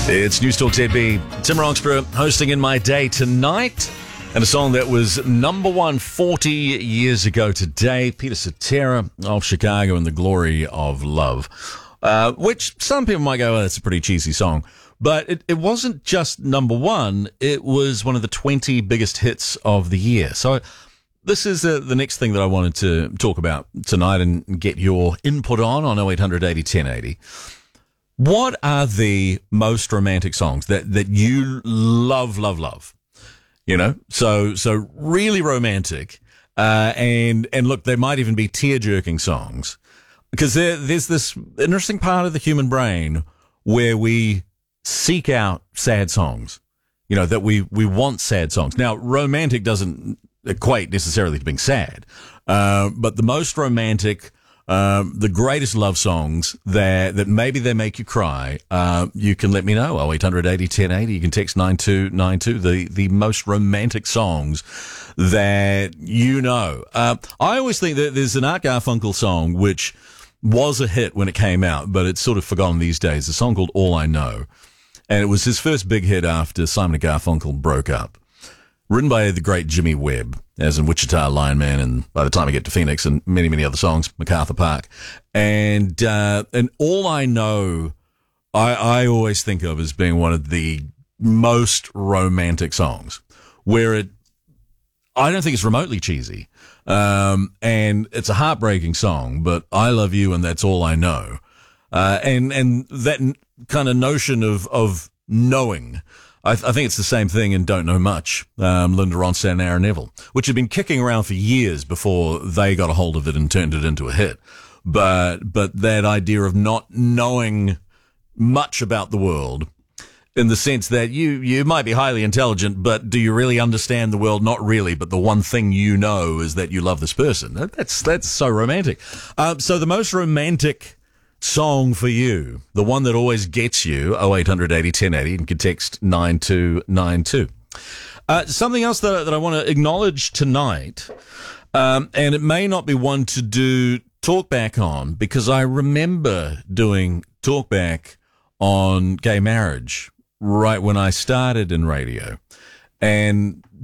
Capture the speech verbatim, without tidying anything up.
It's News Talk Z B. Tim Roxburgh hosting In My Day tonight. And a song that was number one forty years ago today. Peter Cetera of Chicago and the Glory of Love. Uh, which some people might go, oh, that's a pretty cheesy song. But it, it wasn't just number one. It was one of the twenty biggest hits of the year. So this is uh, the next thing that I wanted to talk about tonight and get your input on, on oh eight hundred eighty ten eighty. What are the most romantic songs that, that you love, love, love? You know, so, so really romantic. Uh, and, and look, they might even be tear-jerking songs because there, there's this interesting part of the human brain where we seek out sad songs, you know, that we, we want sad songs. Now, romantic doesn't equate necessarily to being sad. Uh, but the most romantic, Um, the greatest love songs that, that maybe they make you cry, uh, you can let me know. oh eight hundred eighty ten eighty. You can text nine two nine two. The, the most romantic songs that you know. Uh, I always think that there's an Art Garfunkel song which was a hit when it came out, but it's sort of forgotten these days. A song called All I Know. And it was his first big hit after Simon and Garfunkel broke up. Written by the great Jimmy Webb, as in Wichita Lion Man, and By the Time I Get to Phoenix, and many, many other songs, MacArthur Park. And, uh, and All I Know, I, I always think of as being one of the most romantic songs, where it, I don't think it's remotely cheesy. Um, and it's a heartbreaking song, but I love you and that's all I know. Uh, and, and that n- kind of notion of, of knowing, I, th- I think it's the same thing in Don't Know Much, um, Linda Ronstadt and Aaron Neville, which had been kicking around for years before they got a hold of it and turned it into a hit. But, but that idea of not knowing much about the world, in the sense that you, you might be highly intelligent, but do you really understand the world? Not really, but the one thing you know is that you love this person. That's, that's so romantic. Um, so the most romantic song for you, the one that always gets you, oh eight hundred eighty ten eighty, and can text nine two nine two. Uh, something else that, that I want to acknowledge tonight, um, and it may not be one to do talkback on, because I remember doing talkback on gay marriage right when I started in radio. And